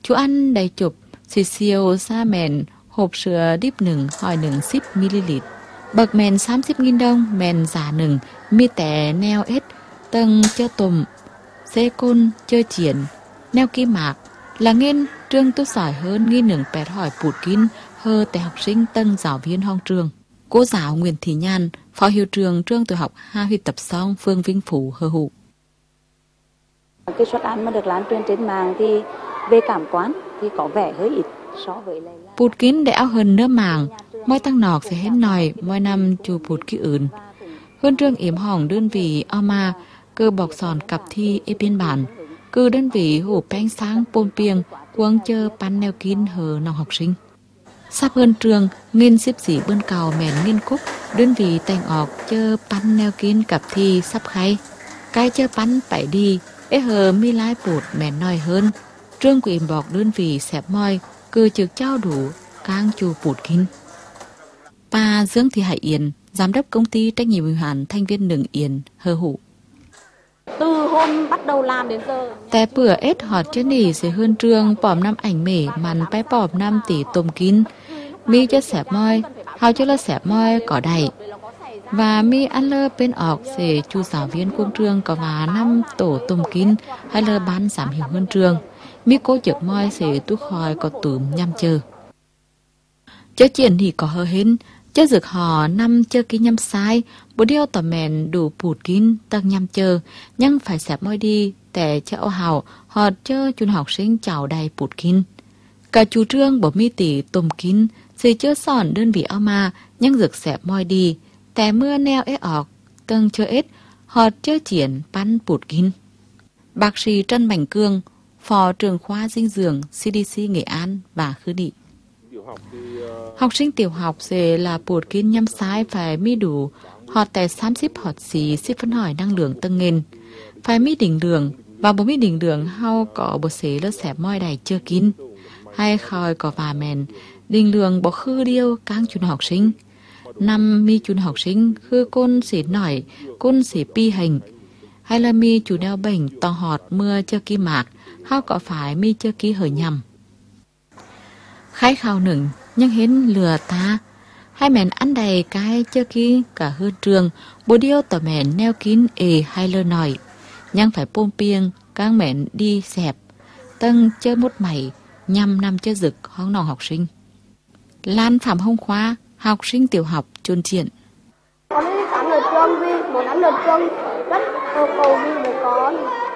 chú ăn đầy chụp xì siêu xa mèn hộp sữa đíp nừng hỏi nừng 10ml. Bậc mèn 30.000 đồng mèn giả nừng mi tẻ neo ết tầng chơ tùm xê côn chơ triển neo kim mạc là nghiên trương tu sỏi hơn nghi nừng bẹt hỏi bụt kín hơ tại học sinh tân giáo viên hong trường. Cô giáo Nguyễn Thị Nhan, phó hiệu trường trường tiểu học Ha Huy Tập Song, phường Vinh Phủ, Hơ Hụ. Cái suất ăn mà được lan truyền trên mạng thì về cảm quan thì có vẻ hơi ít so với lại là... Bụt kín để áo hơn nơ màng, mỗi tăng nọc sẽ hết nòi, mỗi năm chù bụt ký อื่n. Hơn trường yếm hỏng đơn vị Oma, cơ bọc sòn cặp thi ê biên bản, cơ đơn vị hủ bánh sáng pôn piêng, quăng chơ pan neo kín hờ nòng học sinh. Sắp hơn trường, nghiên xếp dĩ bơn cầu mèn nghiên cúc, đơn vị tành ọc chơ pan neo kín cặp thi sắp khay. Cái chơ pan phải đi, ế hờ mi lái bụt mèn nói hơn. Trương của im bọc đơn vị xẹp môi, cơ trực trao đủ, cang chù bụt kín. Bà Dương Thị Hải Yến, giám đốc công ty trách nhiệm hữu hạn Thanh Viên Nừng Yến, Hơ Hụ. Từ hôm bắt đầu làm đến giờ Tại bữa ết họt chân nỉ sẽ hơn trường bỏm năm ảnh mể màn bay bỏm 5 tỷ tôm kín. Mi cho xẹp môi, hào cho là xẹp môi có đầy. Và mi ăn lơ bên ọc sẽ chú giáo viên quân trường có và 5 tổ tôm kín hay lơ bán giảm hiệu hơn trường. Mi cố chợt môi sẽ tu khỏi có tùm nhằm chờ. Chớ chuyện thì có hơ hến, chớ dược hò năm chơ ký nhằm sai, bố điêu tỏ mẹn đủ bụt kín tăng nhằm chờ, nhưng phải xẹp môi đi, để chớ ô hào, họ chơ chun học sinh chào đầy bụt kín. Cả chủ trương bỏ mi tỷ tùm kín, sẽ chớ sòn đơn vị ao ma, nhưng dược xẹp môi đi,แต่เมื่อแนวเอออกเติงเชอเอ็ดฮอดเจอเจียนปั้นปูดกิน Bác sĩ Trần Mạnh Cương, phó trưởng khoa dinh dưỡng CDC Nghệ An và khứ nghị. Học sinh tiểu học sẽ là bụt kín nhâm sai phải mi đủ họt tại 30 họt xí xếp phân hỏi năng lượng tăng nghên. Phải mi đỉnh đường và bố mi đỉnh đường hao có bố xế lỡ xẹp môi đầy chưa kín. Hay khoi có và mèn đỉnh đường bỏ khư điêu cang chun học sinh. Năm mi chun học sinh khư côn xế nổi, côn xế pi hành. Hay là mi chủ đeo bệnh to họt mưa chưa ký mạc, hao có phải mi chưa ký hở nhầm. Khai khao nửng, nhưng hến lừa ta. Hai mẹn ăn đầy cái chưa ký cả hơn trường, bố điêu tỏ mẹn neo kín hay lơ nổi. Nhưng phải pôn piêng, các mẹn đi xẹp, tân chơi một mảy, nhằm năm chơi rực hóng nòng học sinh. Lan Phạm Hồng Khoa, học sinh tiểu học, Chuôn Triển. Con đi ăn ở trường vì muốn ăn ở trường rất cầu vì để có.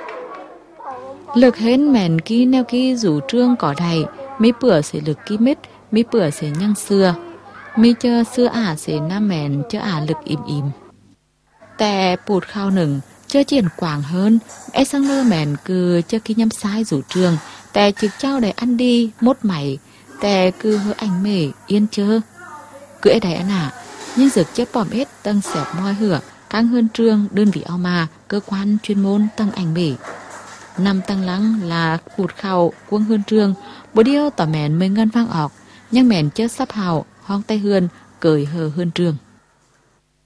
Lực hến mẹn ký neo ký rủ trương có đầy, mi bữa sẽ lực ký mít, mi bữa sẽ nhăng xưa. Mi chơ xưa ả sẽ nam mẹn chơ ả lực im im.แต่bụt khao nửng, chơ triển quảng hơn, e sang lơ mẹn cứ chơ ký nhâm sai rủ trương,แต่trực trao để ăn đi, mốt mày,แต่cứ hơ ảnh mể, yên chơ. Cứ ấy đấy anh ạ, nhưng dược chất bỏm hết tăng xẹp môi hửa, căng hơn trương, đơn vị ao mà, cơ quan chuyên môn tăng ảnh mể. Năm tăng lắng là bụt khao, quân hơn trương, bố điêu tỏ mẹn mới ngân vang ọc, nhưng mẹn chớ sắp hào, hoang tay hươn, cười hờ hơn trương.